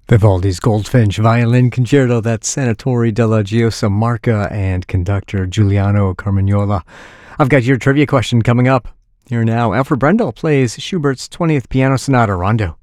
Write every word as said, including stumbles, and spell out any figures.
Vivaldi's Goldfinch Violin Concerto, that's Senatore della Giosa Marca and conductor Giuliano Carmagnola. I've got your trivia question coming up here now. Alfred Brendel plays Schubert's twentieth Piano Sonata Rondo.